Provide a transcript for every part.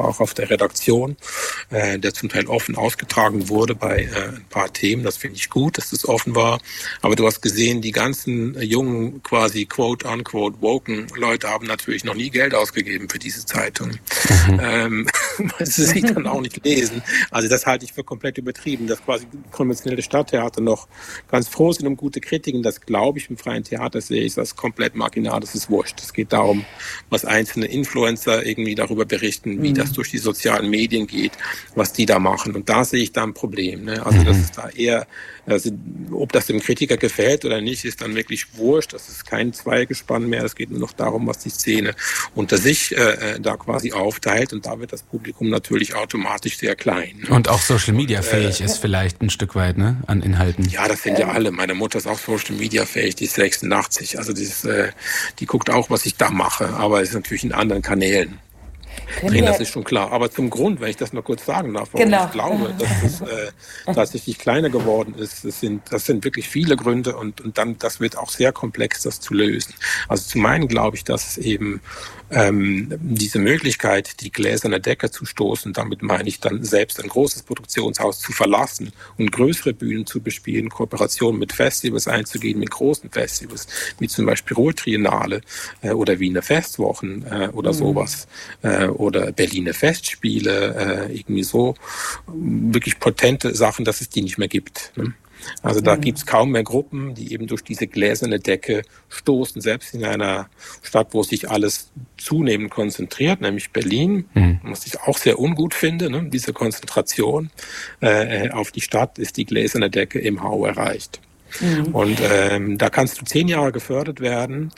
auch auf der Redaktion, der zum Teil offen ausgetragen wurde bei ein paar Themen. Das finde ich gut, dass das offen war. Aber du hast gesehen, die ganzen jungen, quasi quote-unquote woken Leute haben natürlich noch nie Geld ausgegeben für diese Zeitung. Weil sie sich dann auch nicht lesen. Also das halte ich für komplett übertrieben, dass quasi konventionelle Stadttheater noch ganz froh sind um gute Kritiken. Das glaube ich, im freien Theater sehe ich das komplett marginal. Das ist wurscht. Es geht darum, was einzelne Influencer irgendwie darüber berichten, wie das durch die sozialen Medien geht, was die da machen. Und da sehe ich da ein Problem. Ne? Also das ist da eher, also, ob das dem Kritiker gefällt oder nicht, ist dann wirklich wurscht. Das ist kein Zweigespann mehr. Es geht nur noch darum, was die Szene unter sich da quasi aufteilt. Und da wird das Publikum natürlich automatisch sehr klein. Ne? Und auch Social Media fähig ist vielleicht ein Stück weit, ne, an Inhalten. Ja, das sind ja alle. Meine Mutter ist auch Social Media fähig, die ist 86. Also die guckt auch, was ich da mache, aber ist natürlich in anderen Kanälen. Das ist schon klar. Aber zum Grund, wenn ich das noch kurz sagen darf, warum ich glaube, dass es tatsächlich kleiner geworden ist, das sind wirklich viele Gründe und dann, das wird auch sehr komplex, das zu lösen. Also zum einen glaube ich, dass es eben diese Möglichkeit, die gläserne Decke zu stoßen, damit meine ich dann selbst ein großes Produktionshaus zu verlassen und größere Bühnen zu bespielen, Kooperationen mit Festivals einzugehen, mit großen Festivals, wie zum Beispiel Ruhr-Triennale oder Wiener Festwochen oder sowas oder Berliner Festspiele, irgendwie so wirklich potente Sachen, dass es die nicht mehr gibt. Ne? Also da gibt's kaum mehr Gruppen, die eben durch diese gläserne Decke stoßen, selbst in einer Stadt, wo sich alles zunehmend konzentriert, nämlich Berlin, was ich auch sehr ungut finde, ne? Diese Konzentration auf die Stadt ist die gläserne Decke im Hau erreicht. Und da kannst du 10 Jahre gefördert werden.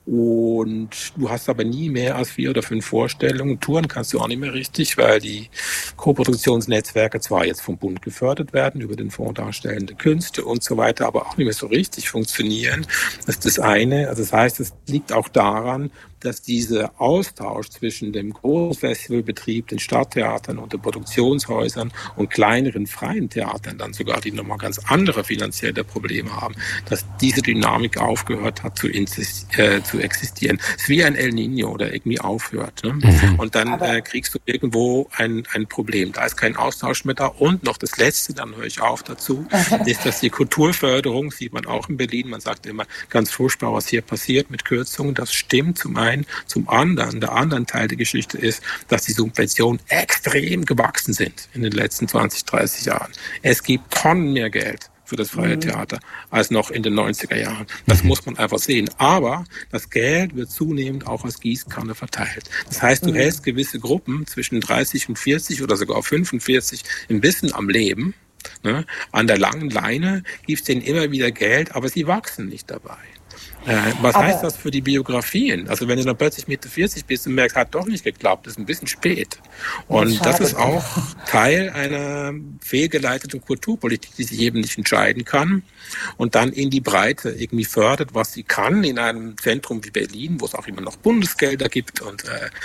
Und du hast aber nie mehr als 4 oder 5 Vorstellungen. Touren kannst du auch nicht mehr richtig, weil die Koproduktionsnetzwerke zwar jetzt vom Bund gefördert werden, über den Fonds Darstellende Künste und so weiter, aber auch nicht mehr so richtig funktionieren. Das ist das eine. Also das heißt, es liegt auch daran, dass dieser Austausch zwischen dem Großfestivalbetrieb, den Stadttheatern und den Produktionshäusern und kleineren freien Theatern, dann sogar die nochmal ganz andere finanzielle Probleme haben, dass diese Dynamik aufgehört hat zu existieren. Es ist wie ein El Niño oder irgendwie aufhört. Ne? Und dann kriegst du irgendwo ein Problem. Da ist kein Austausch mehr da. Und noch das Letzte, dann höre ich auf dazu, ist, dass die Kulturförderung, sieht man auch in Berlin, man sagt immer ganz furchtbar, was hier passiert mit Kürzungen. Das stimmt zum einen. Zum anderen, der andere Teil der Geschichte ist, dass die Subventionen extrem gewachsen sind in den letzten 20, 30 Jahren. Es gibt Tonnen mehr Geld für das freie Theater als noch in den 90er Jahren. Das muss man einfach sehen. Aber das Geld wird zunehmend auch als Gießkanne verteilt. Das heißt, du hältst gewisse Gruppen zwischen 30 und 40 oder sogar 45 ein bisschen am Leben. Ne? An der langen Leine gibst denen immer wieder Geld, aber sie wachsen nicht dabei. Was heißt das für die Biografien? Also wenn du dann plötzlich Mitte 40 bist und merkst, hat doch nicht geklappt, ist ein bisschen spät. Und das ist auch Teil einer fehlgeleiteten Kulturpolitik, die sich eben nicht entscheiden kann und dann in die Breite irgendwie fördert, was sie kann, in einem Zentrum wie Berlin, wo es auch immer noch Bundesgelder gibt und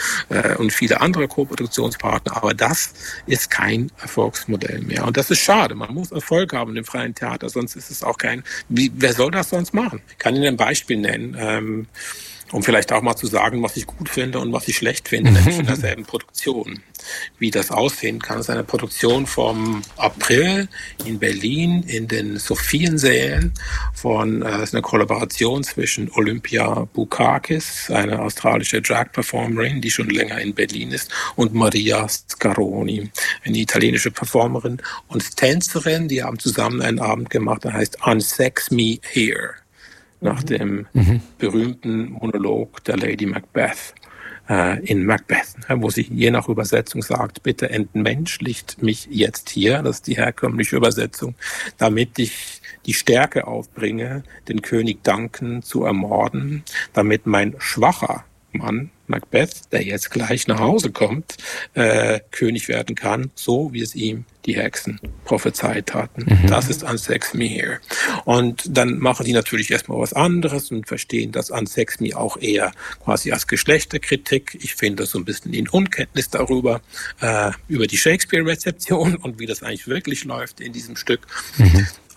viele andere Koproduktionspartner. Aber das ist kein Erfolgsmodell mehr. Und das ist schade. Man muss Erfolg haben im freien Theater, sonst ist es auch wer soll das sonst machen? Ich kann Ihnen ein Beispiel nennen, um vielleicht auch mal zu sagen, was ich gut finde und was ich schlecht finde, nämlich in derselben Produktion. Wie das aussehen kann, ist eine Produktion vom April in Berlin in den Sophiensälen ist eine Kollaboration zwischen Olympia Bukakis, eine australische Drag-Performerin, die schon länger in Berlin ist, und Maria Scaroni, eine italienische Performerin und Tänzerin. Die haben zusammen einen Abend gemacht, der heißt Unsex Me Here. Nach dem berühmten Monolog der Lady Macbeth in Macbeth, wo sie je nach Übersetzung sagt, bitte entmenschlicht mich jetzt hier, das ist die herkömmliche Übersetzung, damit ich die Stärke aufbringe, den König Duncan zu ermorden, damit mein schwacher Mann Macbeth, der jetzt gleich nach Hause kommt, König werden kann, so wie es ihm die Hexen prophezeit hatten. Das ist Unsex Me Here. Und dann machen die natürlich erstmal was anderes und verstehen das Unsex Me auch eher quasi als Geschlechterkritik. Ich finde das so ein bisschen in Unkenntnis darüber, über die Shakespeare-Rezeption und wie das eigentlich wirklich läuft in diesem Stück.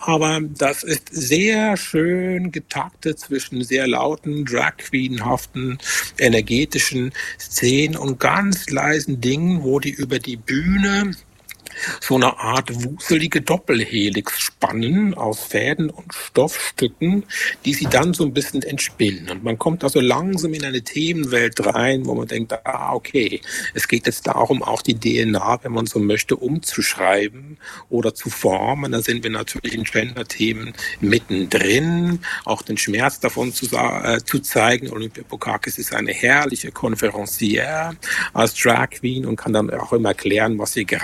aber das ist sehr schön getaktet zwischen sehr lauten, Drag-Queen-haften, energetischen Szenen und ganz leisen Dingen, wo die über die Bühne so eine Art wuselige Doppelhelix spannen aus Fäden und Stoffstücken, die sie dann so ein bisschen entspinnen. Und man kommt also langsam in eine Themenwelt rein, wo man denkt, okay, es geht jetzt darum, auch die DNA, wenn man so möchte, umzuschreiben oder zu formen. Da sind wir natürlich in Gender-Themen mittendrin, auch den Schmerz davon zu zeigen. Olympia Bukakis ist eine herrliche Konferencière als Drag Queen und kann dann auch immer erklären, was sie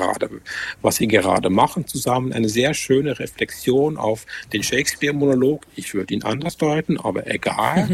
gerade machen zusammen. Eine sehr schöne Reflexion auf den Shakespeare-Monolog. Ich würde ihn anders deuten, aber egal.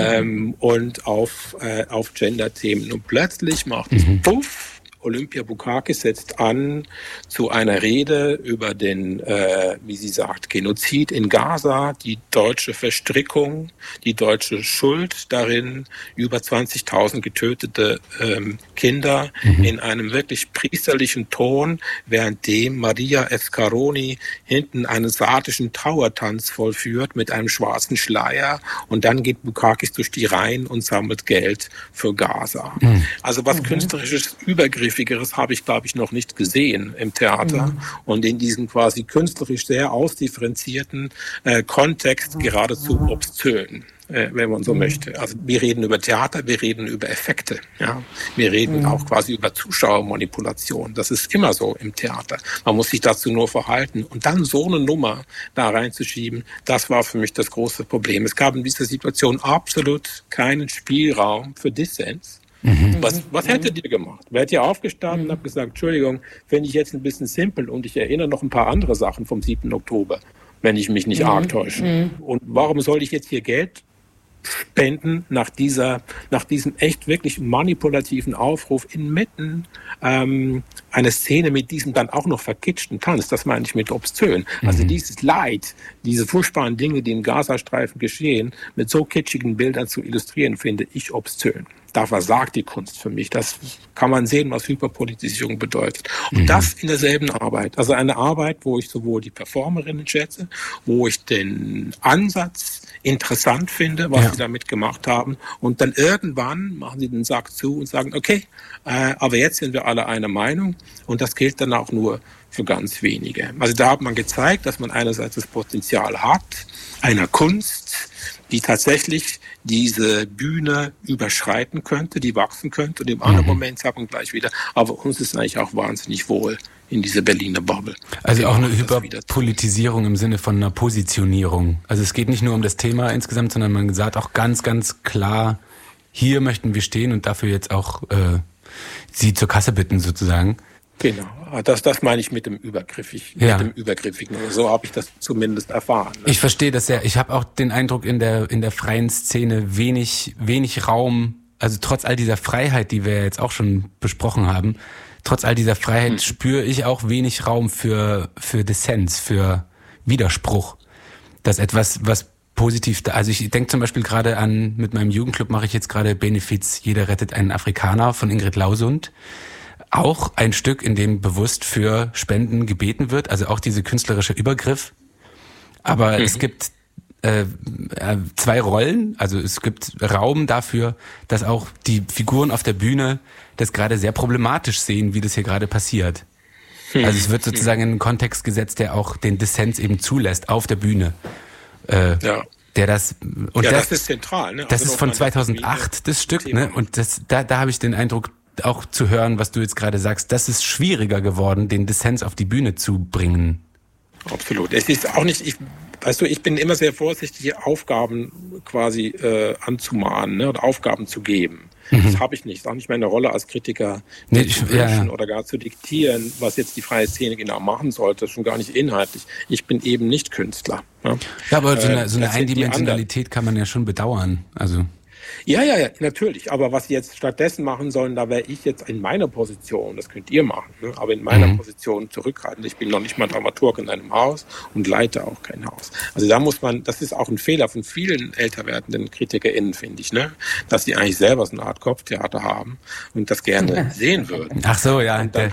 Und auf Gender-Themen. Und plötzlich macht es Puff. Olympia Bukakis setzt an zu einer Rede über den, wie sie sagt, Genozid in Gaza, die deutsche Verstrickung, die deutsche Schuld darin, über 20.000 getötete Kinder in einem wirklich priesterlichen Ton, währenddem Maria Escaroni hinten einen sardischen Trauertanz vollführt mit einem schwarzen Schleier und dann geht Bukakis durch die Reihen und sammelt Geld für Gaza. Also was künstlerisches Übergriff habe ich, glaube ich, noch nicht gesehen im Theater und in diesem quasi künstlerisch sehr ausdifferenzierten Kontext geradezu obszön, wenn man so möchte. Also wir reden über Theater, wir reden über Effekte. Ja? Wir reden auch quasi über Zuschauermanipulation. Das ist immer so im Theater. Man muss sich dazu nur verhalten. Und dann so eine Nummer da reinzuschieben, das war für mich das große Problem. Es gab in dieser Situation absolut keinen Spielraum für Dissens. Was hättet ihr gemacht? Wärt ihr aufgestanden und habt gesagt, Entschuldigung, finde ich jetzt ein bisschen simpel und ich erinnere noch ein paar andere Sachen vom 7. Oktober, wenn ich mich nicht arg täusche. Und warum soll ich jetzt hier Geld spenden nach diesem echt wirklich manipulativen Aufruf inmitten einer Szene mit diesem dann auch noch verkitschten Tanz? Das meine ich mit obszön. Also dieses Leid, diese furchtbaren Dinge, die im Gazastreifen geschehen, mit so kitschigen Bildern zu illustrieren, finde ich obszön. Da versagt die Kunst für mich. Das kann man sehen, was Hyperpolitisierung bedeutet. Und das in derselben Arbeit. Also eine Arbeit, wo ich sowohl die Performerinnen schätze, wo ich den Ansatz interessant finde, was sie damit gemacht haben. Und dann irgendwann machen sie den Sack zu und sagen, okay, aber jetzt sind wir alle einer Meinung. Und das gilt dann auch nur für ganz wenige. Also da hat man gezeigt, dass man einerseits das Potenzial hat, einer Kunst, die tatsächlich diese Bühne überschreiten könnte, die wachsen könnte. Und im anderen Moment sagt man gleich wieder, aber uns ist eigentlich auch wahnsinnig wohl in dieser Berliner Bubble. Also auch eine Hyperpolitisierung im Sinne von einer Positionierung. Also es geht nicht nur um das Thema insgesamt, sondern man sagt auch ganz, ganz klar, hier möchten wir stehen und dafür jetzt auch Sie zur Kasse bitten sozusagen. Genau, das meine ich mit dem Übergriffigen. So habe ich das zumindest erfahren. Ne? Ich verstehe das sehr. Ich habe auch den Eindruck, in der freien Szene wenig Raum, also trotz all dieser Freiheit, die wir jetzt auch schon besprochen haben, trotz all dieser Freiheit spüre ich auch wenig Raum für Dissens, für Widerspruch. Das etwas, was positiv da, also ich denke zum Beispiel gerade an, mit meinem Jugendclub mache ich jetzt gerade Benefiz Jeder rettet einen Afrikaner von Ingrid Lausund. Auch ein Stück, in dem bewusst für Spenden gebeten wird, also auch diese künstlerische Übergriff. Aber es gibt zwei Rollen, also es gibt Raum dafür, dass auch die Figuren auf der Bühne das gerade sehr problematisch sehen, wie das hier gerade passiert. Also es wird sozusagen in einen Kontext gesetzt, der auch den Dissens eben zulässt auf der Bühne. Der das und das ist zentral. Ne? Das ist von 2008 das Stück, ne? Und da habe ich den Eindruck, auch zu hören, was du jetzt gerade sagst, das ist schwieriger geworden, den Dissens auf die Bühne zu bringen. Absolut. Es ist auch nicht, ich bin immer sehr vorsichtig, Aufgaben quasi anzumahnen, ne, oder Aufgaben zu geben. Das habe ich nicht. Das ist auch nicht meine Rolle als Kritiker, zu wünschen oder gar zu diktieren, was jetzt die freie Szene genau machen sollte, schon gar nicht inhaltlich. Ich bin eben nicht Künstler. Ne? Ja, aber so eine Eindimensionalität kann man ja schon bedauern. Also Ja, natürlich. Aber was sie jetzt stattdessen machen sollen, da wäre ich jetzt in meiner Position, das könnt ihr machen, ne? Aber in meiner Position zurückhaltend. Ich bin noch nicht mal Dramaturg in einem Haus und leite auch kein Haus. Also da muss man, das ist auch ein Fehler von vielen älter werdenden KritikerInnen, finde ich, ne? Dass sie eigentlich selber so eine Art Kopftheater haben und das gerne sehen würden. Ach so, ja, der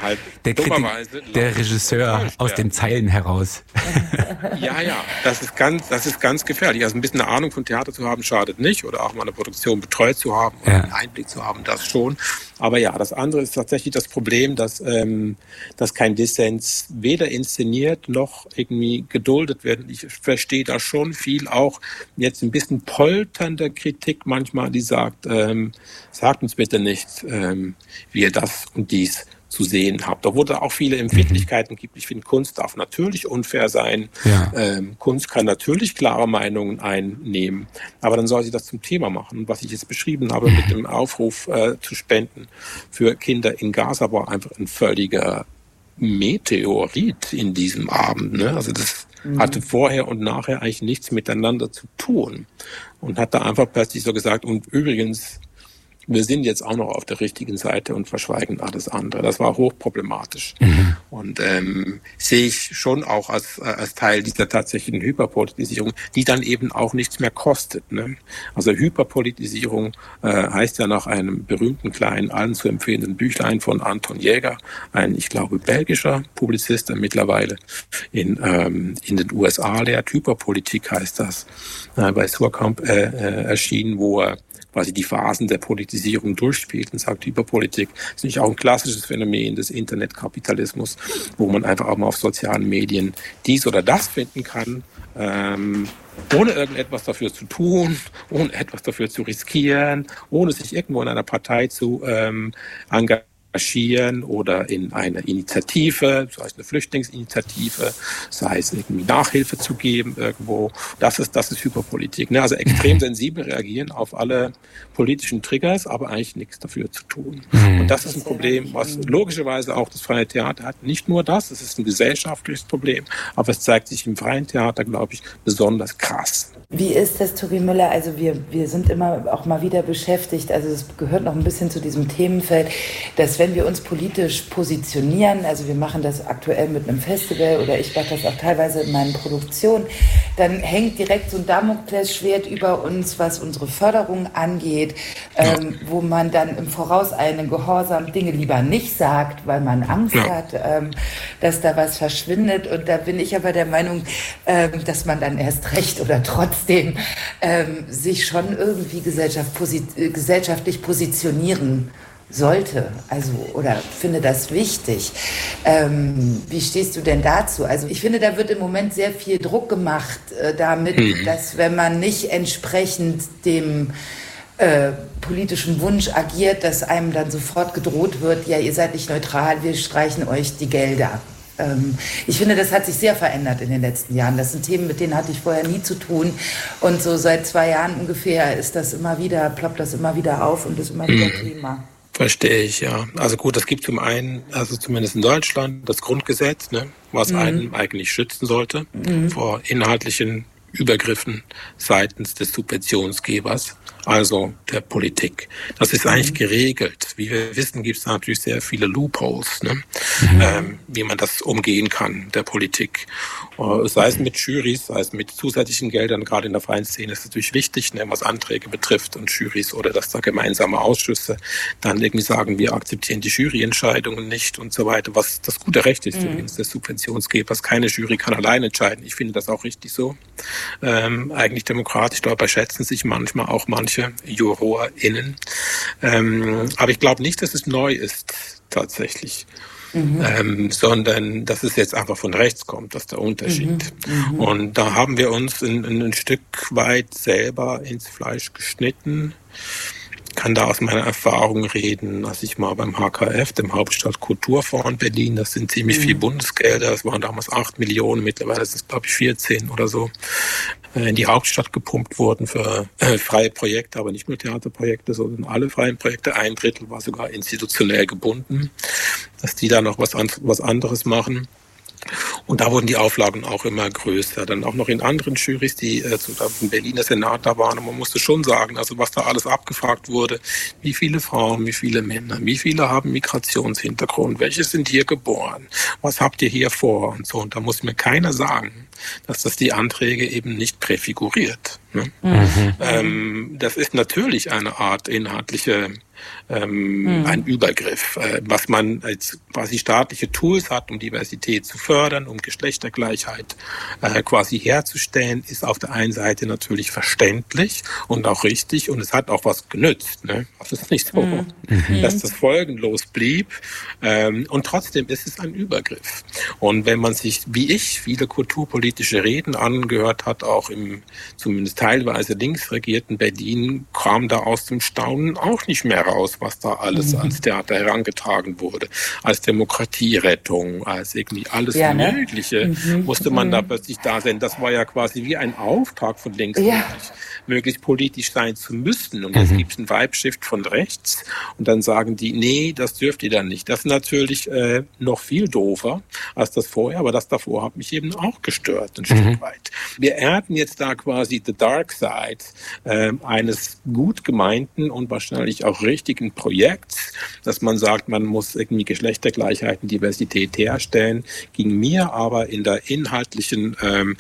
Regisseur aus den Zeilen heraus. Ja, das ist ganz gefährlich. Also ein bisschen eine Ahnung von Theater zu haben, schadet nicht. Oder auch mal eine Produktion betreut zu haben oder einen Einblick zu haben, das schon. Aber ja, das andere ist tatsächlich das Problem, dass kein Dissens weder inszeniert noch irgendwie geduldet wird. Ich verstehe da schon viel, auch jetzt ein bisschen polternde Kritik manchmal, die sagt, sagt uns bitte nicht, wie ihr das und dies zu sehen habt. Da wurde auch viele Empfindlichkeiten gibt. Ich finde, Kunst darf natürlich unfair sein. Ja. Kunst kann natürlich klare Meinungen einnehmen, aber dann soll sie das zum Thema machen. Und was ich jetzt beschrieben habe mit dem Aufruf zu spenden für Kinder in Gaza war einfach ein völliger Meteorit in diesem Abend. Ne? Also das hatte vorher und nachher eigentlich nichts miteinander zu tun und hat da einfach plötzlich so gesagt, und übrigens, wir sind jetzt auch noch auf der richtigen Seite und verschweigen alles andere. Das war hochproblematisch. Und sehe ich schon auch als Teil dieser tatsächlichen Hyperpolitisierung, die dann eben auch nichts mehr kostet. Ne? Also Hyperpolitisierung heißt ja nach einem berühmten kleinen, allen zu empfehlenden Büchlein von Anton Jäger, ein, ich glaube, belgischer Publizist, der mittlerweile in den USA lehrt. Hyperpolitik heißt das, bei Suhrkamp erschienen, wo er quasi die Phasen der Politisierung durchspielt und sagt, Hyperpolitik ist nicht auch ein klassisches Phänomen des Internetkapitalismus, wo man einfach auch mal auf sozialen Medien dies oder das finden kann, ohne irgendetwas dafür zu tun, ohne etwas dafür zu riskieren, ohne sich irgendwo in einer Partei zu engagieren oder in einer Initiative, sei es eine Flüchtlingsinitiative, sei es irgendwie Nachhilfe zu geben irgendwo. Das ist Hyperpolitik. Ne? Also extrem sensibel reagieren auf alle politischen Triggers, aber eigentlich nichts dafür zu tun. Und das ist ein Problem, was logischerweise auch das freie Theater hat. Nicht nur das, es ist ein gesellschaftliches Problem, aber es zeigt sich im freien Theater, glaube ich, besonders krass. Wie ist das, Tobi Müller? Also wir sind immer auch mal wieder beschäftigt, also es gehört noch ein bisschen zu diesem Themenfeld, dass wenn wir uns politisch positionieren, also wir machen das aktuell mit einem Festival oder ich mache das auch teilweise in meinen Produktionen, dann hängt direkt so ein Damoklesschwert über uns, was unsere Förderung angeht, wo man dann im vorauseilenden Gehorsam Dinge lieber nicht sagt, weil man Angst hat, dass da was verschwindet. Und da bin ich aber der Meinung, dass man dann erst recht oder trotzdem sich schon irgendwie gesellschaftlich positionieren sollte, also oder finde das wichtig. Wie stehst du denn dazu? Also ich finde, da wird im Moment sehr viel Druck gemacht damit, dass wenn man nicht entsprechend dem politischen Wunsch agiert, dass einem dann sofort gedroht wird, ja, ihr seid nicht neutral, wir streichen euch die Gelder. Ich finde, das hat sich sehr verändert in den letzten Jahren. Das sind Themen, mit denen hatte ich vorher nie zu tun. Und so seit 2 Jahren ungefähr ist das immer wieder, ploppt das immer wieder auf und ist immer wieder Thema. Verstehe ich, ja. Also gut, es gibt zum einen, also zumindest in Deutschland, das Grundgesetz, ne, was einen eigentlich schützen sollte vor inhaltlichen Übergriffen seitens des Subventionsgebers, also der Politik. Das ist eigentlich geregelt. Wie wir wissen, gibt es natürlich sehr viele Loopholes, ne? Wie man das umgehen kann, der Politik. Sei es mit Jurys, sei es mit zusätzlichen Geldern, gerade in der freien Szene ist es natürlich wichtig, ne, was Anträge betrifft und Jurys oder dass da gemeinsame Ausschüsse dann irgendwie sagen, wir akzeptieren die Juryentscheidungen nicht und so weiter, was das gute Recht ist übrigens des Subventionsgebers. Keine Jury kann allein entscheiden. Ich finde das auch richtig so. Eigentlich demokratisch, dabei schätzen sich manchmal auch manche JurorInnen. Aber ich glaube nicht, dass es neu ist, tatsächlich. Sondern dass es jetzt einfach von rechts kommt, das ist der Unterschied. Und da haben wir uns ein Stück weit selber ins Fleisch geschnitten. Kann da aus meiner Erfahrung reden, als ich mal beim HKF, dem Hauptstadtkulturfonds in Berlin, das sind ziemlich viel Bundesgelder, das waren damals 8 Millionen, mittlerweile sind es glaube ich 14 oder so, in die Hauptstadt gepumpt wurden für freie Projekte, aber nicht nur Theaterprojekte, sondern alle freien Projekte. 1/3 war sogar institutionell gebunden, dass die da noch was anderes machen. Und da wurden die Auflagen auch immer größer. Dann auch noch in anderen Jurys, die im Berliner Senat da waren. Und man musste schon sagen, also was da alles abgefragt wurde, wie viele Frauen, wie viele Männer, wie viele haben Migrationshintergrund, welche sind hier geboren, was habt ihr hier vor und so. Und da muss mir keiner sagen, dass das die Anträge eben nicht präfiguriert. Ne? Das ist natürlich eine Art inhaltliche ein Übergriff. Was man als quasi staatliche Tools hat, um Diversität zu fördern, um Geschlechtergleichheit quasi herzustellen, ist auf der einen Seite natürlich verständlich und auch richtig und es hat auch was genützt. Ne? Es ist nicht so, dass das folgenlos blieb und trotzdem ist es ein Übergriff. Und wenn man sich, wie ich, viele kulturpolitische Reden angehört hat, auch im zumindest teilweise links regierten Berlin, kam da aus dem Staunen auch nicht mehr raus, was da alles ans Theater herangetragen wurde. Als Demokratierettung, als irgendwie alles Mögliche musste man da plötzlich da sein. Das war ja quasi wie ein Auftrag von links, möglichst politisch sein zu müssen. Und jetzt gibt es einen Vibe-Shift von rechts und dann sagen die, nee, das dürft ihr dann nicht. Das ist natürlich noch viel doofer als das vorher, aber das davor hat mich eben auch gestört, ein Stück weit. Wir ernten jetzt da quasi the dark side eines gut gemeinten und wahrscheinlich auch richtigen Projekts, dass man sagt, man muss irgendwie Geschlechtergleichheit und Diversität herstellen, ging mir aber in der inhaltlichen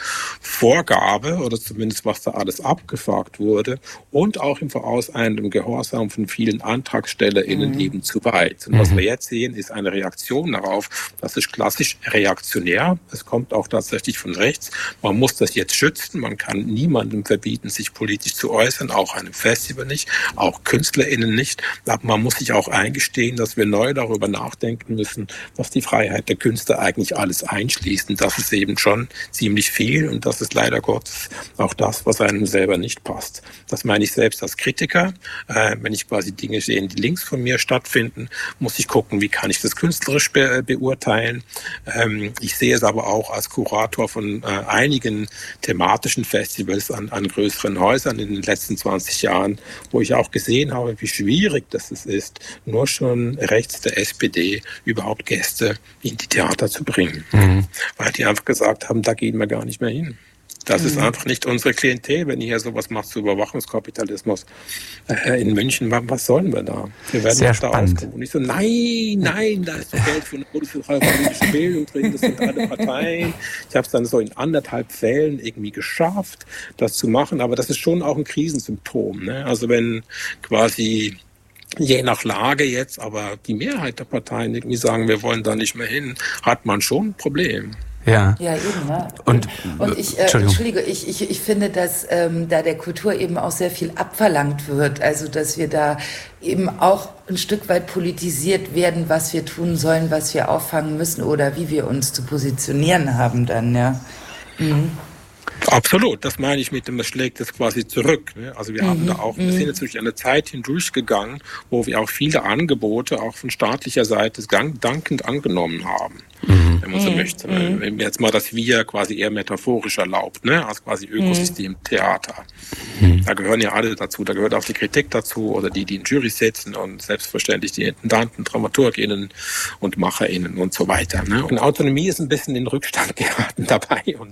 Vorgabe oder zumindest was da alles abgefragt wurde und auch im vorauseilenden Gehorsam von vielen AntragstellerInnen eben zu weit. Und was wir jetzt sehen, ist eine Reaktion darauf. Das ist klassisch reaktionär. Es kommt auch tatsächlich von rechts. Man muss das jetzt schützen. Man kann niemandem verbieten, sich politisch zu äußern, auch einem Festival nicht, auch KünstlerInnen nicht. Aber man muss sich auch eingestehen, dass wir neu darüber nachdenken müssen, was die Freiheit der Künstler eigentlich alles einschließt. Und das ist eben schon ziemlich viel und das ist leider Gottes auch das, was einem selber nicht passt. Das meine ich selbst als Kritiker. Wenn ich quasi Dinge sehe, die links von mir stattfinden, muss ich gucken, wie kann ich das künstlerisch beurteilen. Ich sehe es aber auch als Kurator von einigen thematischen Festivals an größeren Häusern in den letzten 20 Jahren, wo ich auch gesehen habe, wie schwierig das ist, nur schon rechts der SPD überhaupt Gäste in die Theater zu bringen. Weil die einfach gesagt haben, da gehen wir gar nicht mehr hin. Das ist einfach nicht unsere Klientel, wenn ihr hier sowas macht zu Überwachungskapitalismus in München. Was sollen wir da? Wir werden sehr da auskommen. Und ich so, nein, da ist doch Geld für eine politische Bildung drin, das sind alle Parteien. Ich habe es dann so in 1,5 Fällen irgendwie geschafft, das zu machen, aber das ist schon auch ein Krisensymptom. Ne? Also wenn quasi je nach Lage jetzt, aber die Mehrheit der Parteien irgendwie sagen, wir wollen da nicht mehr hin, hat man schon ein Problem. Ja, eben. Ne? Und ich, Entschuldige, ich finde, dass da der Kultur eben auch sehr viel abverlangt wird. Also, dass wir da eben auch ein Stück weit politisiert werden, was wir tun sollen, was wir auffangen müssen oder wie wir uns zu positionieren haben dann, ja. Absolut, das meine ich mit dem, das schlägt es quasi zurück. Ne? Also wir haben da auch, wir sind jetzt durch eine Zeit hindurchgegangen, wo wir auch viele Angebote auch von staatlicher Seite dankend angenommen haben. Wenn man so möchte. Wenn jetzt mal das Wir quasi eher metaphorisch erlaubt, ne? Also quasi Ökosystem Theater. Da gehören ja alle dazu. Da gehört auch die Kritik dazu oder die in Jury sitzen und selbstverständlich die Intendanten, DramaturgInnen und MacherInnen und so weiter. Ne? Und Autonomie ist ein bisschen in den Rückstand geraten dabei. Und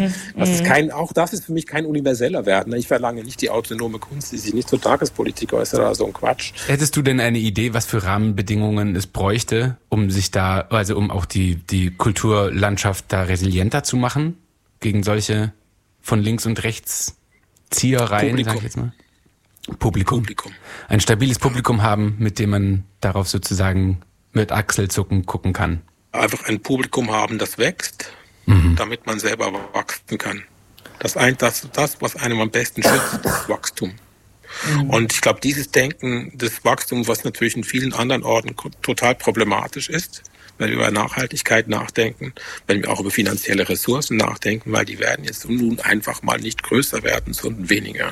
das ist für mich kein universeller Wert. Ne? Ich verlange nicht die autonome Kunst, die sich nicht zur Tagespolitik äußert oder so ein Quatsch. Hättest du denn eine Idee, was für Rahmenbedingungen es bräuchte, um sich da, also um auch die Kulturlandschaft da resilienter zu machen gegen solche von links und rechts Ziehereien, sag ich jetzt mal? Publikum. Ein stabiles Publikum haben, mit dem man darauf sozusagen mit Achselzucken gucken kann. Einfach ein Publikum haben, das wächst, damit man selber wachsen kann. Das, was einem am besten schützt, ist Wachstum. Und ich glaube, dieses Denken des Wachstums, was natürlich in vielen anderen Orten total problematisch ist, wenn wir über Nachhaltigkeit nachdenken, wenn wir auch über finanzielle Ressourcen nachdenken, weil die werden jetzt nun einfach mal nicht größer werden, sondern weniger.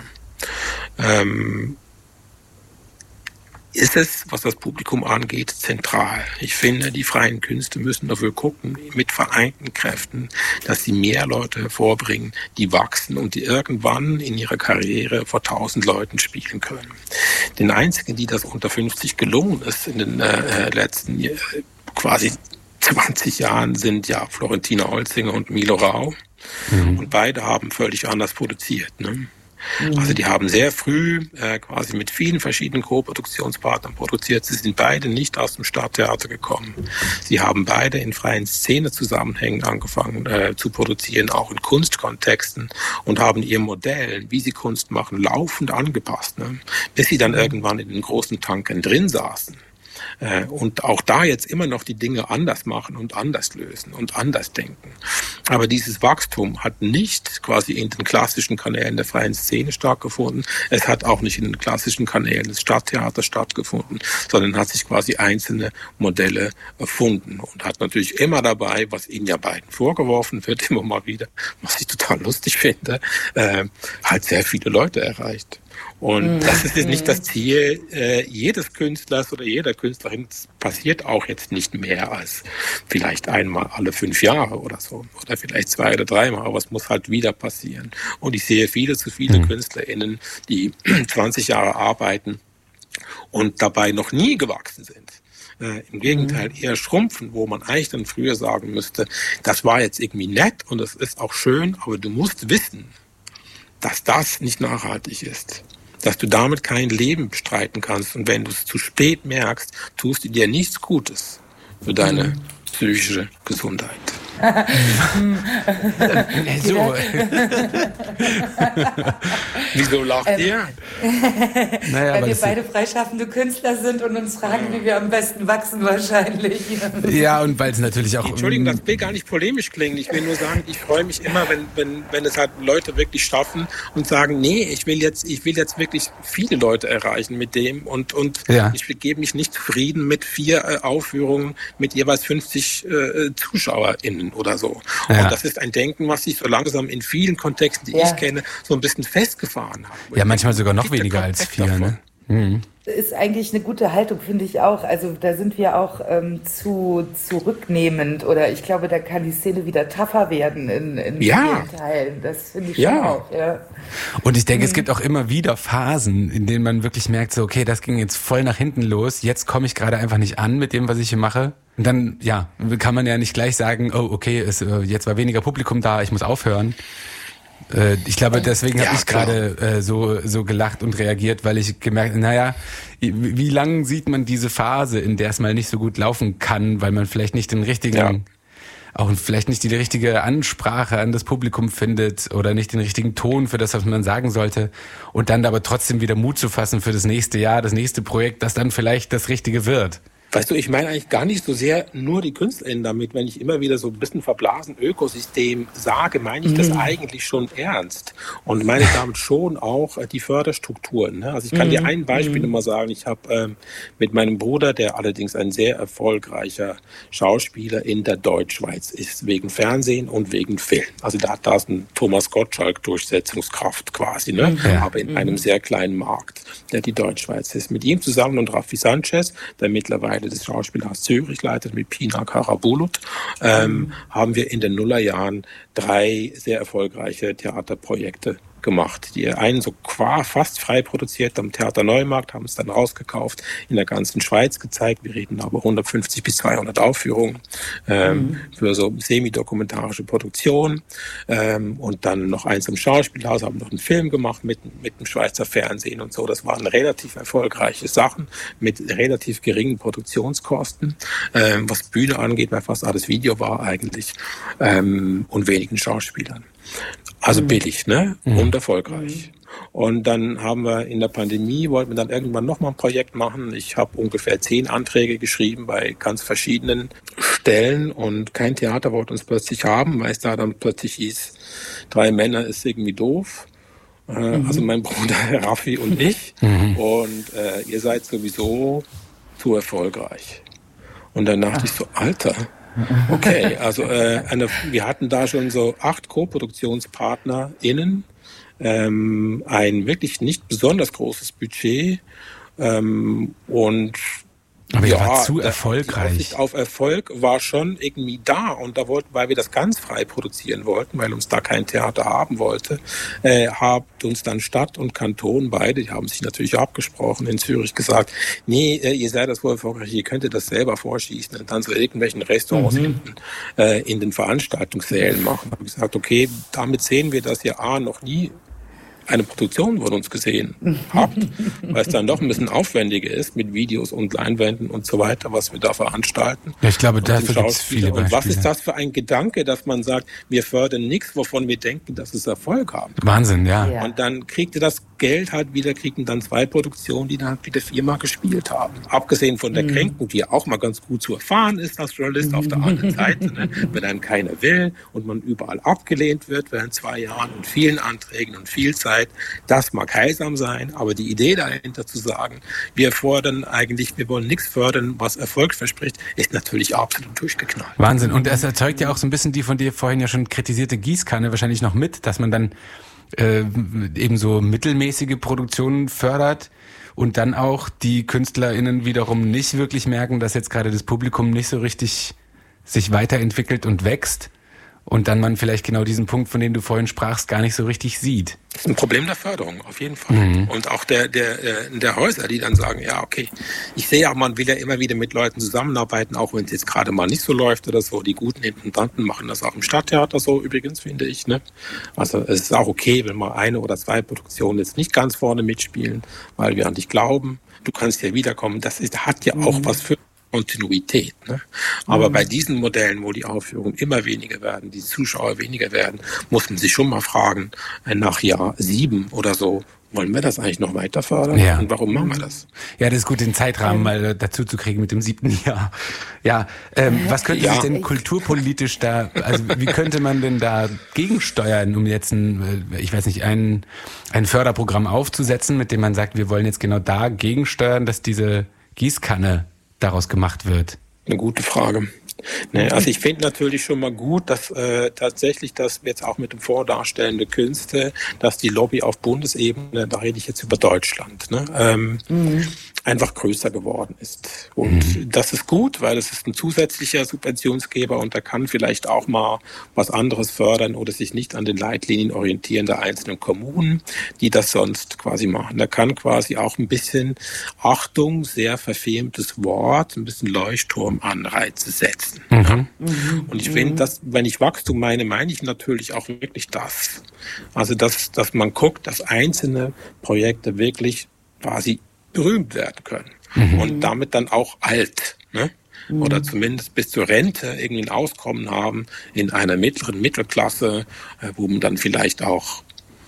Ist es, was das Publikum angeht, zentral. Ich finde, die freien Künste müssen dafür gucken, mit vereinten Kräften, dass sie mehr Leute hervorbringen, die wachsen und die irgendwann in ihrer Karriere vor 1000 Leuten spielen können. Den einzigen, die das unter 50 gelungen ist in den letzten quasi 20 Jahren sind ja Florentina Holzinger und Milo Rau. Und beide haben völlig anders produziert. Ne? Also die haben sehr früh quasi mit vielen verschiedenen Co-Produktionspartnern produziert. Sie sind beide nicht aus dem Stadttheater gekommen. Sie haben beide in freien Szenezusammenhängen angefangen zu produzieren, auch in Kunstkontexten, und haben ihr Modell, wie sie Kunst machen, laufend angepasst, ne? Bis sie dann irgendwann in den großen Tankern drin saßen. Und auch da jetzt immer noch die Dinge anders machen und anders lösen und anders denken. Aber dieses Wachstum hat nicht quasi in den klassischen Kanälen der freien Szene stattgefunden. Es hat auch nicht in den klassischen Kanälen des Stadttheaters stattgefunden, sondern hat sich quasi einzelne Modelle erfunden und hat natürlich immer dabei, was ihnen ja beiden vorgeworfen wird, immer mal wieder, was ich total lustig finde, halt sehr viele Leute erreicht. Und das ist jetzt nicht das Ziel jedes Künstlers oder jeder Künstlerin. Das passiert auch jetzt nicht mehr als vielleicht einmal alle 5 Jahre oder so. Oder vielleicht 2 oder 3 Mal. Aber es muss halt wieder passieren. Und ich sehe viele KünstlerInnen, die 20 Jahre arbeiten und dabei noch nie gewachsen sind. Im Gegenteil eher schrumpfen, wo man eigentlich dann früher sagen müsste, das war jetzt irgendwie nett und das ist auch schön, aber du musst wissen, dass das nicht nachhaltig ist. Dass du damit kein Leben bestreiten kannst. Und wenn du es zu spät merkst, tust du dir nichts Gutes für deine psychische Gesundheit. So. Wieso lacht ihr? Naja, weil wir beide freischaffende Künstler sind und uns fragen, wie wir am besten wachsen wahrscheinlich. Ja, und weil es natürlich auch... Entschuldigung, das will gar nicht polemisch klingen. Ich will nur sagen, ich freue mich immer, wenn es halt Leute wirklich schaffen und sagen, nee, ich will jetzt wirklich viele Leute erreichen mit dem und ich gebe mich nicht zufrieden mit 4 Aufführungen mit jeweils 50 ZuschauerInnen oder so. Ja. Und das ist ein Denken, was sich so langsam in vielen Kontexten, die ich kenne, so ein bisschen festgefahren hat. Ja, manchmal sogar noch weniger als 4, ne? Ist eigentlich eine gute Haltung, finde ich auch. Also da sind wir auch zu zurücknehmend, oder ich glaube, da kann die Szene wieder tougher werden in vielen Teilen. Das finde ich schon auch. Ja. Und ich denke, es gibt auch immer wieder Phasen, in denen man wirklich merkt, so okay, das ging jetzt voll nach hinten los, jetzt komme ich gerade einfach nicht an mit dem, was ich hier mache. Und dann, kann man ja nicht gleich sagen, oh, okay, jetzt war weniger Publikum da, ich muss aufhören. Ich glaube, deswegen habe ich gerade so gelacht und reagiert, weil ich gemerkt, wie lang sieht man diese Phase, in der es mal nicht so gut laufen kann, weil man vielleicht nicht den richtigen, auch vielleicht nicht die richtige Ansprache an das Publikum findet oder nicht den richtigen Ton für das, was man sagen sollte, und dann aber trotzdem wieder Mut zu fassen für das nächste Jahr, das nächste Projekt, das dann vielleicht das Richtige wird. Weißt du, ich meine eigentlich gar nicht so sehr nur die KünstlerInnen damit. Wenn ich immer wieder so ein bisschen verblasen Ökosystem sage, meine ich das eigentlich schon ernst. Und meine damit schon auch die Förderstrukturen. Ne? Also ich kann dir ein Beispiel mal sagen. Ich habe mit meinem Bruder, der allerdings ein sehr erfolgreicher Schauspieler in der Deutschschweiz ist, wegen Fernsehen und wegen Film. Also da hat das ein Thomas Gottschalk Durchsetzungskraft quasi, ne? Aber in einem sehr kleinen Markt, der die Deutschschweiz ist. Mit ihm zusammen und Raffi Sanchez, der mittlerweile das Schauspielhaus Zürich leitet, mit Pina Karabulut, haben wir in den Nullerjahren 3 sehr erfolgreiche Theaterprojekte gemacht. Die einen so fast frei produziert am Theater Neumarkt, haben es dann rausgekauft, in der ganzen Schweiz gezeigt. Wir reden aber 150 bis 200 Aufführungen für so semi-dokumentarische Produktion. Und dann noch eins im Schauspielhaus, haben noch einen Film gemacht mit dem Schweizer Fernsehen und so. Das waren relativ erfolgreiche Sachen mit relativ geringen Produktionskosten, was Bühne angeht, weil fast alles Video war eigentlich, und wenigen Schauspielern. Also billig, ne? Und erfolgreich. Und dann haben wir in der Pandemie, wollten wir dann irgendwann nochmal ein Projekt machen. Ich habe ungefähr 10 Anträge geschrieben bei ganz verschiedenen Stellen und kein Theater wollte uns plötzlich haben, weil es da dann plötzlich hieß, 3 Männer ist irgendwie doof. Also mein Bruder Raffi und ich. Und ihr seid sowieso zu erfolgreich. Und dann dachte ich so, Alter, okay, also wir hatten da schon so 8 Co-ProduktionspartnerInnen, ein wirklich nicht besonders großes Budget und Aber er war zu erfolgreich. Die Aussicht auf Erfolg war schon irgendwie da und weil wir das ganz frei produzieren wollten, weil uns da kein Theater haben wollte, hat uns dann Stadt und Kanton beide, die haben sich natürlich abgesprochen, in Zürich gesagt, nee, ihr seid das wohl erfolgreich, ihr könnt das selber vorschießen und dann zu irgendwelchen Restaurants hinten in den Veranstaltungssälen machen. Da habe ich gesagt, okay, damit sehen wir, dass ihr noch nie eine Produktion von uns gesehen habt, weil es dann doch ein bisschen aufwendiger ist mit Videos und Leinwänden und so weiter, was wir da veranstalten. Ja, ich glaube, dafür gibt es viele Beispiele. Und was ist das für ein Gedanke, dass man sagt, wir fördern nichts, wovon wir denken, dass es Erfolg haben. Wahnsinn, ja. Und dann kriegt ihr das Geld halt wieder, kriegen dann 2 Produktionen, die dann halt wieder 4-mal gespielt haben. Abgesehen von der Kränkung, die ja auch mal ganz gut zu erfahren ist als Journalist auf der anderen Seite, ne? Wenn einem keiner will und man überall abgelehnt wird während 2 Jahren und vielen Anträgen und viel Zeit. Das mag heilsam sein, aber die Idee dahinter zu sagen, wir wollen nichts fördern, was Erfolg verspricht, ist natürlich absolut durchgeknallt. Wahnsinn. Und es erzeugt ja auch so ein bisschen die von dir vorhin ja schon kritisierte Gießkanne wahrscheinlich noch mit, dass man dann eben so mittelmäßige Produktionen fördert und dann auch die KünstlerInnen wiederum nicht wirklich merken, dass jetzt gerade das Publikum nicht so richtig sich weiterentwickelt und wächst. Und dann man vielleicht genau diesen Punkt, von dem du vorhin sprachst, gar nicht so richtig sieht. Das ist ein Problem der Förderung, auf jeden Fall. Und auch der Häuser, die dann sagen, ja, okay, ich sehe ja, man will ja immer wieder mit Leuten zusammenarbeiten, auch wenn es jetzt gerade mal nicht so läuft oder so. Die guten Intendanten machen das auch im Stadttheater so, übrigens, finde ich, ne? Also es ist auch okay, wenn mal 1 oder 2 Produktionen jetzt nicht ganz vorne mitspielen, weil wir an dich glauben. Du kannst ja wiederkommen. Hat ja auch was für Kontinuität. Ne? Aber bei diesen Modellen, wo die Aufführungen immer weniger werden, die Zuschauer weniger werden, muss man sich schon mal fragen, nach Jahr 7 oder so, wollen wir das eigentlich noch weiter fördern? Ja. Und warum machen wir das? Ja, das ist gut, den Zeitrahmen mal dazu zu kriegen mit dem 7. Jahr. Ja, was könnte sich denn kulturpolitisch da, also wie könnte man denn da gegensteuern, um jetzt ein Förderprogramm aufzusetzen, mit dem man sagt, wir wollen jetzt genau da gegensteuern, dass diese Gießkanne daraus gemacht wird? Eine gute Frage. Ne, also ich finde natürlich schon mal gut, dass tatsächlich das jetzt auch mit dem Vordarstellende Künste, dass die Lobby auf Bundesebene, da rede ich jetzt über Deutschland, ne, einfach größer geworden ist. Und das ist gut, weil es ist ein zusätzlicher Subventionsgeber und der kann vielleicht auch mal was anderes fördern oder sich nicht an den Leitlinien orientieren der einzelnen Kommunen, die das sonst quasi machen. Der kann quasi auch ein bisschen, Achtung, sehr verfemtes Wort, ein bisschen Leuchtturmanreize setzen. Und ich finde, dass, wenn ich Wachstum meine ich natürlich auch wirklich das. Also, dass man guckt, dass einzelne Projekte wirklich quasi berühmt werden können. Und damit dann auch alt, ne? Oder zumindest bis zur Rente irgendwie ein Auskommen haben in einer mittleren Mittelklasse, wo man dann vielleicht auch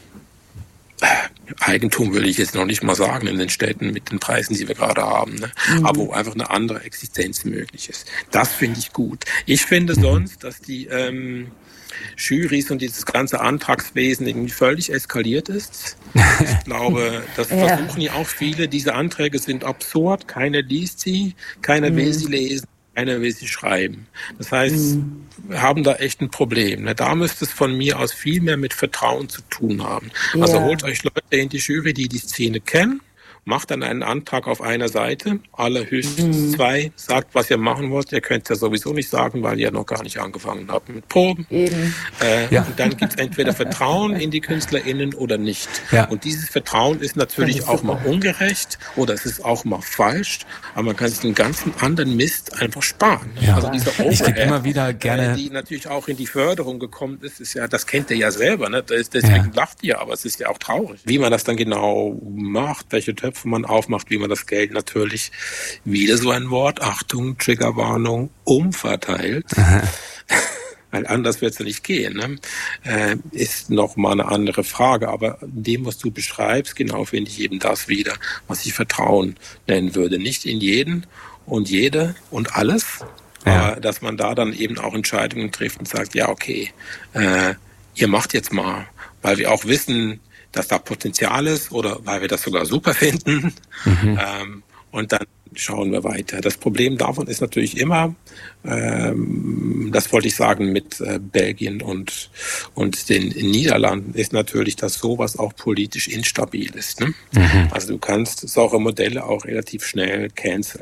Eigentum will ich jetzt noch nicht mal sagen in den Städten mit den Preisen, die wir gerade haben, ne? Aber wo einfach eine andere Existenz möglich ist. Das finde ich gut. Ich finde sonst, dass die Jurys und dieses ganze Antragswesen irgendwie völlig eskaliert ist. Ich glaube, das versuchen ja auch viele. Diese Anträge sind absurd. Keiner liest sie, keiner will sie lesen. Keiner will sie schreiben. Das heißt, wir haben da echt ein Problem. Ne? Da müsste es von mir aus viel mehr mit Vertrauen zu tun haben. Ja. Also holt euch Leute in die Jury, die die Szene kennen, macht dann einen Antrag auf einer Seite, allerhöchstens 2, sagt, was ihr machen wollt. Ihr könnt es ja sowieso nicht sagen, weil ihr noch gar nicht angefangen habt mit Proben. Und dann gibt es entweder Vertrauen in die KünstlerInnen oder nicht. Ja. Und dieses Vertrauen ist natürlich auch mal ungerecht oder es ist auch mal falsch, aber man kann sich den ganzen anderen Mist einfach sparen. Ja. Also dieser Overhead, ich gebe immer wieder gerne, die natürlich auch in die Förderung gekommen ist ja, das kennt ihr ja selber, ne? Deswegen lacht ihr, aber es ist ja auch traurig. Wie man das dann genau macht, welche Töpfe man aufmacht, wie man das Geld natürlich, wieder so ein Wort, Achtung, Triggerwarnung, umverteilt, weil anders wird es ja nicht gehen, ne? Ist nochmal eine andere Frage, aber in dem, was du beschreibst, genau finde ich eben das wieder, was ich Vertrauen nennen würde. Nicht in jeden und jede und alles, aber dass man da dann eben auch Entscheidungen trifft und sagt, ja okay, ihr macht jetzt mal, weil wir auch wissen, dass da Potenzial ist oder weil wir das sogar super finden. Und dann schauen wir weiter. Das Problem davon ist natürlich immer, das wollte ich sagen mit Belgien und den Niederlanden, ist natürlich, dass sowas auch politisch instabil ist. Ne? Also du kannst solche Modelle auch relativ schnell canceln.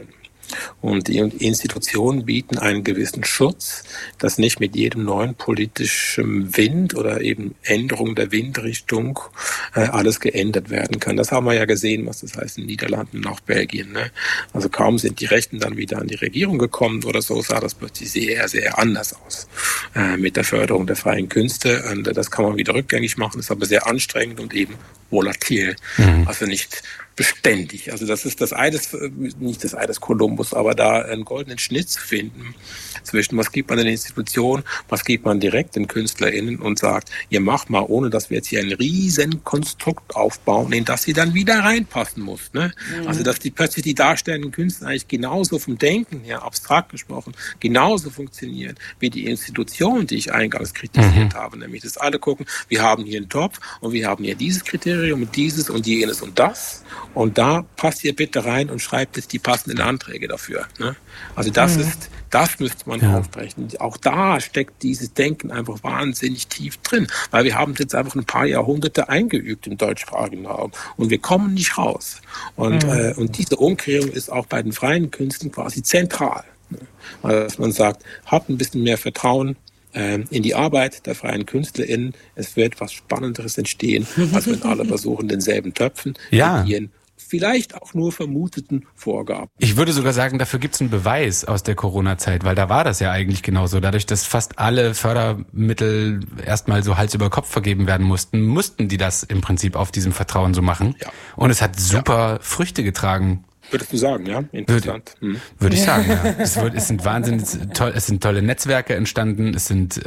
Und die Institutionen bieten einen gewissen Schutz, dass nicht mit jedem neuen politischen Wind oder eben Änderung der Windrichtung alles geändert werden kann. Das haben wir ja gesehen, was das heißt in den Niederlanden und auch Belgien. Ne? Also kaum sind die Rechten dann wieder an die Regierung gekommen oder so, sah das plötzlich sehr, sehr anders aus mit der Förderung der freien Künste. Und das kann man wieder rückgängig machen, ist aber sehr anstrengend und eben volatil. Also nicht beständig. Also das ist nicht das Ei des Kolumbus, aber da einen goldenen Schnitt zu finden zwischen, was gibt man den Institutionen, was gibt man direkt den KünstlerInnen und sagt, ihr macht mal, ohne dass wir jetzt hier ein riesen Konstrukt aufbauen, in das sie dann wieder reinpassen muss. Ne? Also dass plötzlich die darstellenden Künstler eigentlich genauso vom Denken her, abstrakt gesprochen, genauso funktionieren wie die Institutionen, die ich eingangs kritisiert habe. Nämlich, dass alle gucken, wir haben hier einen Topf und wir haben hier dieses Kriterium und dieses und jenes und das. Und da passt ihr bitte rein und schreibt jetzt die passenden Anträge dafür. Ne? Also das müsste man aufbrechen. Auch da steckt dieses Denken einfach wahnsinnig tief drin, weil wir haben es jetzt einfach ein paar Jahrhunderte eingeübt im deutschsprachigen Raum und wir kommen nicht raus. Und diese Umkehrung ist auch bei den freien Künsten quasi zentral. Ne? Also, dass man sagt, habt ein bisschen mehr Vertrauen in die Arbeit der freien KünstlerInnen. Es wird was Spannenderes entstehen, als wenn alle versuchen, denselben Töpfen mit ihren vielleicht auch nur vermuteten Vorgaben. Ich würde sogar sagen, dafür gibt es einen Beweis aus der Corona-Zeit, weil da war das ja eigentlich genauso. Dadurch, dass fast alle Fördermittel erstmal so Hals über Kopf vergeben werden mussten die das im Prinzip auf diesem Vertrauen so machen. Ja. Und es hat super Früchte getragen. Würdest du sagen, ja? Interessant. Würde ich sagen, ja. Es sind es sind tolle Netzwerke entstanden, es sind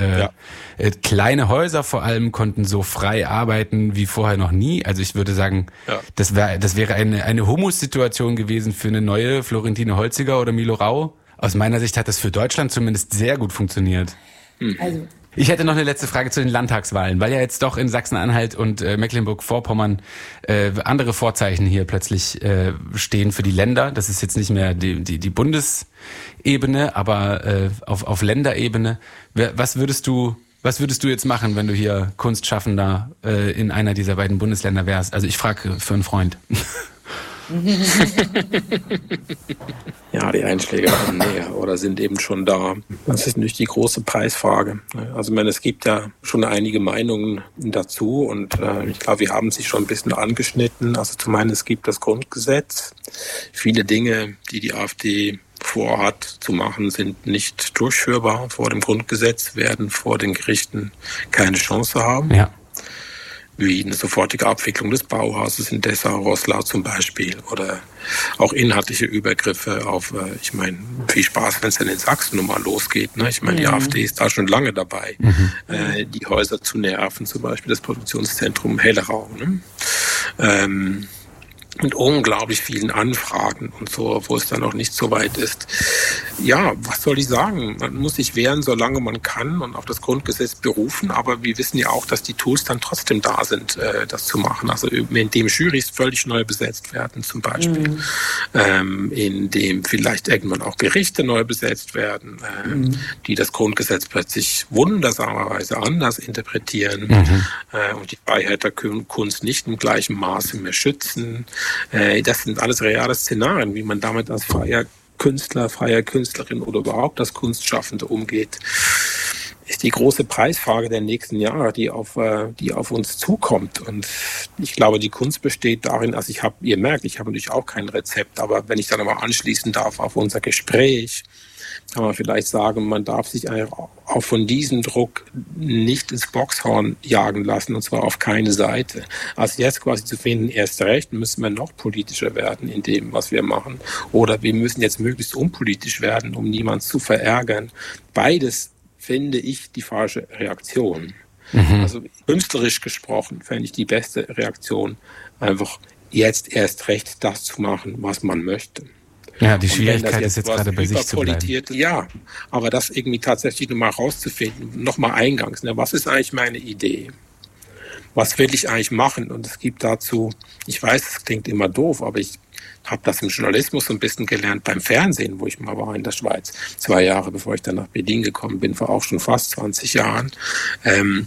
kleine Häuser vor allem, konnten so frei arbeiten wie vorher noch nie. Also ich würde sagen, das wäre eine Humussituation gewesen für eine neue Florentine Holziger oder Milo Rau. Aus meiner Sicht hat das für Deutschland zumindest sehr gut funktioniert. Also ich hätte noch eine letzte Frage zu den Landtagswahlen, weil ja jetzt doch in Sachsen-Anhalt und Mecklenburg-Vorpommern andere Vorzeichen hier plötzlich stehen für die Länder. Das ist jetzt nicht mehr die Bundesebene, aber auf Länderebene. Was würdest du jetzt machen, wenn du hier Kunstschaffender in einer dieser beiden Bundesländer wärst? Also ich frage für einen Freund. Ja, die Einschläge kommen näher oder sind eben schon da. Das ist natürlich die große Preisfrage. Also es gibt ja schon einige Meinungen dazu und ich glaube, wir haben sich schon ein bisschen angeschnitten. Also zum einen, es gibt das Grundgesetz. Viele Dinge, die die AfD vorhat zu machen, sind nicht durchführbar vor dem Grundgesetz, werden vor den Gerichten keine Chance haben. Ja. Wie eine sofortige Abwicklung des Bauhauses in Dessau-Roßlau zum Beispiel oder auch inhaltliche Übergriffe auf, viel Spaß, wenn es dann in Sachsen nun mal losgeht. Ne? Ich meine, die AfD ist da schon lange dabei, die Häuser zu nerven, zum Beispiel das Produktionszentrum Hellerau. Ne? Mit unglaublich vielen Anfragen und so, wo es dann noch nicht so weit ist. Ja, was soll ich sagen? Man muss sich wehren, solange man kann und auf das Grundgesetz berufen, aber wir wissen ja auch, dass die Tools dann trotzdem da sind, das zu machen. Also indem Jurys völlig neu besetzt werden zum Beispiel, indem vielleicht irgendwann auch Gerichte neu besetzt werden, die das Grundgesetz plötzlich wundersamerweise anders interpretieren und die Freiheit der Kunst nicht im gleichen Maße mehr schützen. Das sind alles reale Szenarien, wie man damit als freier Künstler, freier Künstlerin oder überhaupt als Kunstschaffende umgeht, ist die große Preisfrage der nächsten Jahre, die auf uns zukommt. Und ich glaube, die Kunst besteht darin, also ihr merkt, ich habe natürlich auch kein Rezept, aber wenn ich dann nochmal anschließen darf auf unser Gespräch, kann man vielleicht sagen, man darf sich auch von diesem Druck nicht ins Boxhorn jagen lassen, und zwar auf keine Seite. Also jetzt quasi zu finden, erst recht müssen wir noch politischer werden in dem, was wir machen, oder wir müssen jetzt möglichst unpolitisch werden, um niemanden zu verärgern. Beides finde ich die falsche Reaktion. Also künstlerisch gesprochen fände ich die beste Reaktion, einfach jetzt erst recht das zu machen, was man möchte. Ja, die Schwierigkeit ist jetzt gerade bei sich zu bleiben. Ja, aber das irgendwie tatsächlich nochmal rauszufinden, nochmal eingangs, ne, was ist eigentlich meine Idee? Was will ich eigentlich machen? Und es gibt dazu, ich weiß, es klingt immer doof, aber ich habe das im Journalismus so ein bisschen gelernt beim Fernsehen, wo ich mal war in der Schweiz, 2 Jahre, bevor ich dann nach Berlin gekommen bin, vor auch schon fast 20 Jahren.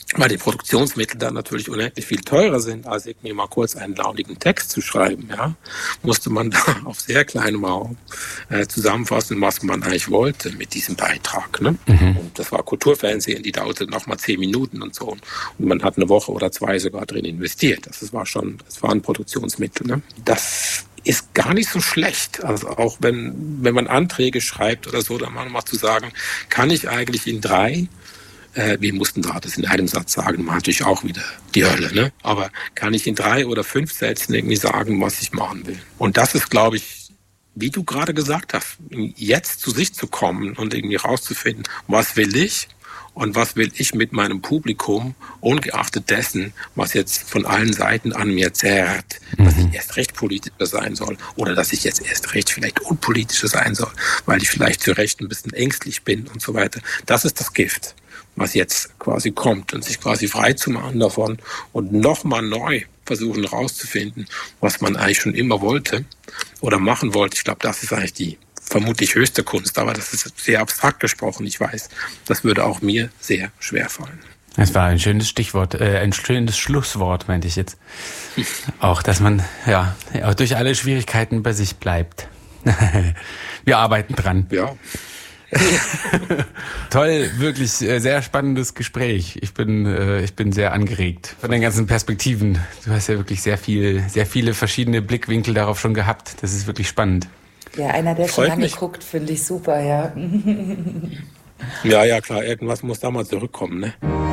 weil die Produktionsmittel dann natürlich unendlich viel teurer sind, als irgendwie mal kurz einen launigen Text zu schreiben, ja, musste man da auf sehr kleinem Raum zusammenfassen, was man eigentlich wollte mit diesem Beitrag. Ne? Und das war Kulturfernsehen, die dauerte nochmal 10 Minuten und so. Und man hat eine Woche oder 2 sogar drin investiert. Das war ein Produktionsmittel. Ne? Das ist gar nicht so schlecht. Also auch wenn man Anträge schreibt oder so, dann mal zu sagen, kann ich eigentlich in 3, wir mussten da das in einem Satz sagen, war natürlich auch wieder die Hölle, ne? Aber kann ich in 3 oder 5 Sätzen irgendwie sagen, was ich machen will? Und das ist, glaube ich, wie du gerade gesagt hast, jetzt zu sich zu kommen und irgendwie rauszufinden, was will ich und was will ich mit meinem Publikum, ungeachtet dessen, was jetzt von allen Seiten an mir zerrt, dass ich erst recht politischer sein soll oder dass ich jetzt erst recht vielleicht unpolitischer sein soll, weil ich vielleicht zu Recht ein bisschen ängstlich bin und so weiter. Das ist das Gift, was jetzt quasi kommt, und sich quasi frei zu machen davon und nochmal neu versuchen rauszufinden, was man eigentlich schon immer wollte oder machen wollte. Ich glaube, das ist eigentlich die vermutlich höchste Kunst, aber das ist sehr abstrakt gesprochen, ich weiß. Das würde auch mir sehr schwer fallen. Das war ein schönes Stichwort, ein schönes Schlusswort, meinte ich jetzt. Auch, dass man ja durch alle Schwierigkeiten bei sich bleibt. Wir arbeiten dran. Ja. Toll, wirklich sehr spannendes Gespräch. Ich bin sehr angeregt von den ganzen Perspektiven. Du hast ja wirklich sehr viele verschiedene Blickwinkel darauf schon gehabt. Das ist wirklich spannend. Ja, einer, der schon lange guckt, finde ich super, ja. Ja, klar, irgendwas muss da mal zurückkommen, ne?